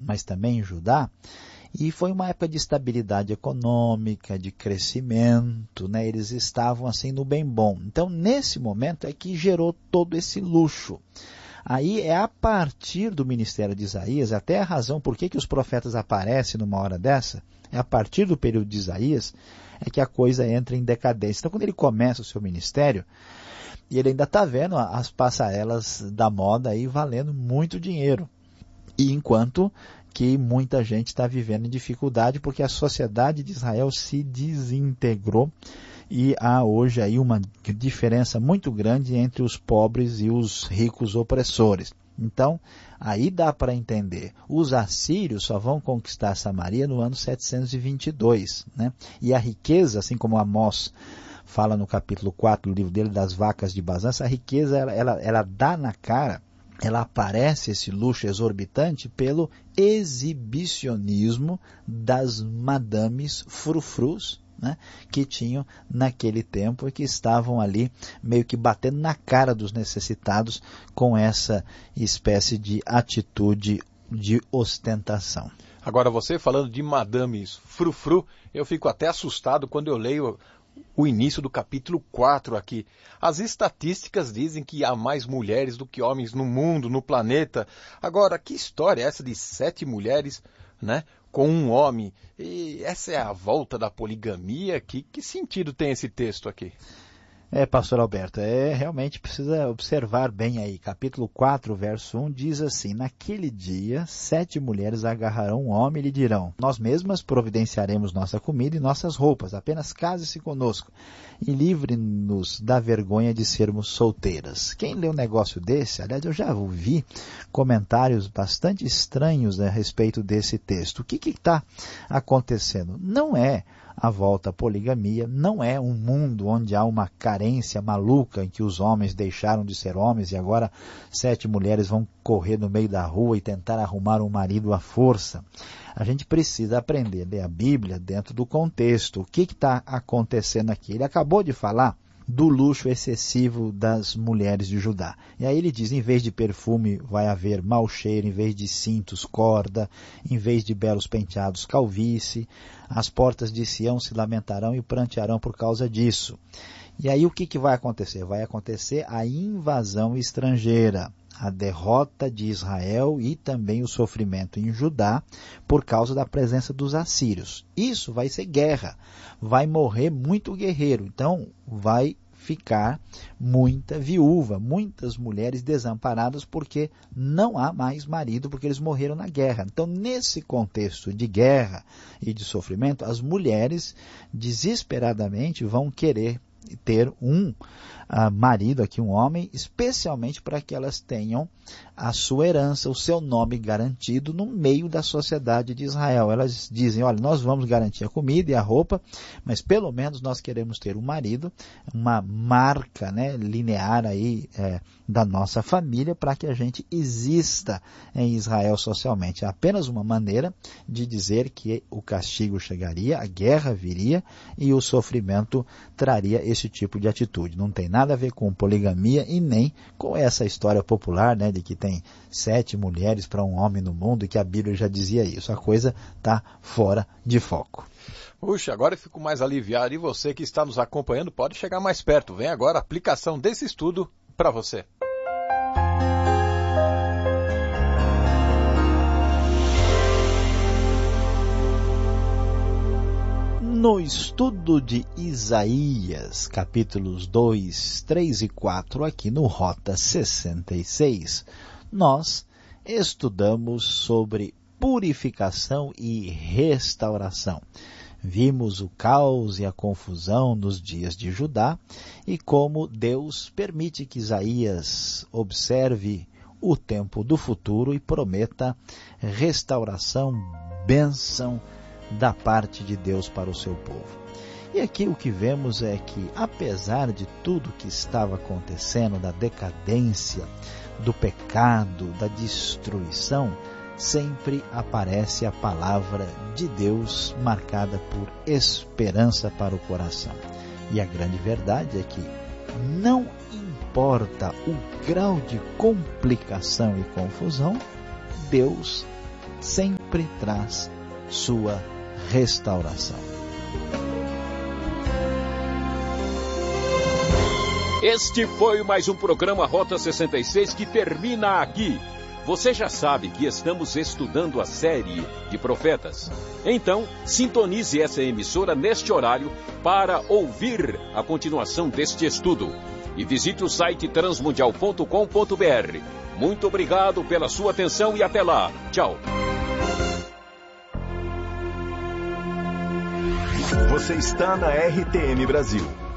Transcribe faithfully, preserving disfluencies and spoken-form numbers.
mas também em Judá. E foi uma época de estabilidade econômica, de crescimento, né? Eles estavam assim no bem bom. Então, nesse momento é que gerou todo esse luxo. Aí é a partir do ministério de Isaías, até a razão por que, que os profetas aparecem numa hora dessa, é a partir do período de Isaías, é que a coisa entra em decadência. Então, quando ele começa o seu ministério, e ele ainda está vendo as passarelas da moda aí valendo muito dinheiro. E enquanto que muita gente está vivendo em dificuldade porque a sociedade de Israel se desintegrou e há hoje aí uma diferença muito grande entre os pobres e os ricos opressores. Então, aí dá para entender. Os assírios só vão conquistar Samaria no ano setecentos e vinte e dois, né? E a riqueza, assim como Amós fala no capítulo quatro do livro dele, das vacas de Bazã, essa riqueza ela, ela, ela dá na cara, ela aparece, esse luxo exorbitante, pelo exibicionismo das madames frufrus, né, que tinham naquele tempo e que estavam ali meio que batendo na cara dos necessitados com essa espécie de atitude de ostentação. Agora, você falando de madames frufru, eu fico até assustado quando eu leio o início do capítulo quatro aqui. As estatísticas dizem que há mais mulheres do que homens no mundo, no planeta. Agora, que história é essa de sete mulheres, né, com um homem? E essa é a volta da poligamia? Que, que sentido tem esse texto aqui? É, pastor Alberto, é, realmente precisa observar bem aí. Capítulo quatro, verso um, diz assim: naquele dia, sete mulheres agarrarão um homem e lhe dirão: nós mesmas providenciaremos nossa comida e nossas roupas, apenas case-se conosco e livre-nos da vergonha de sermos solteiras. Quem lê um negócio desse, aliás, eu já ouvi comentários bastante estranhos a respeito desse texto. O que está acontecendo? Não é a volta à poligamia, não é um mundo onde há uma carência maluca em que os homens deixaram de ser homens e agora sete mulheres vão correr no meio da rua e tentar arrumar um marido à força. A gente precisa aprender a ler a Bíblia dentro do contexto. O que está acontecendo aqui? Ele acabou de falar do luxo excessivo das mulheres de Judá. E aí ele diz, em vez de perfume vai haver mau cheiro, em vez de cintos, corda, em vez de belos penteados, calvície. As portas de Sião se lamentarão e prantearão por causa disso. E aí o que, que vai acontecer? Vai acontecer a invasão estrangeira, a derrota de Israel e também o sofrimento em Judá por causa da presença dos assírios. Isso vai ser guerra, vai morrer muito guerreiro, então vai ficar muita viúva, muitas mulheres desamparadas porque não há mais marido, porque eles morreram na guerra. Então, nesse contexto de guerra e de sofrimento, as mulheres desesperadamente vão querer ter um uh, marido aqui, um homem, especialmente para que elas tenham a sua herança, o seu nome garantido no meio da sociedade de Israel. Elas dizem, olha, nós vamos garantir a comida e a roupa, mas pelo menos nós queremos ter um marido, uma marca, né, linear aí é, da nossa família para que a gente exista em Israel socialmente. É apenas uma maneira de dizer que o castigo chegaria, a guerra viria e o sofrimento traria esse tipo de atitude. Não tem nada a ver com poligamia e nem com essa história popular, né, de que tem sete mulheres para um homem no mundo e que a Bíblia já dizia isso. A coisa está fora de foco. Puxa, agora eu fico mais aliviado. E você que está nos acompanhando pode chegar mais perto. Vem agora a aplicação desse estudo para você. No estudo de Isaías, capítulos dois, três e quatro, aqui no Rota sessenta e seis, nós estudamos sobre purificação e restauração. Vimos o caos e a confusão nos dias de Judá e como Deus permite que Isaías observe o tempo do futuro e prometa restauração, bênção da parte de Deus para o seu povo. E aqui o que vemos é que, apesar de tudo que estava acontecendo, da decadência, do pecado, da destruição, sempre aparece a palavra de Deus marcada por esperança para o coração. E a grande verdade é que não importa o grau de complicação e confusão, Deus sempre traz sua restauração. Este foi mais um programa Rota sessenta e seis que termina aqui. Você já sabe que estamos estudando a série de profetas. Então, sintonize essa emissora neste horário para ouvir a continuação deste estudo. E visite o site transmundial ponto com ponto br. Muito obrigado pela sua atenção e até lá. Tchau. Você está na R T M Brasil.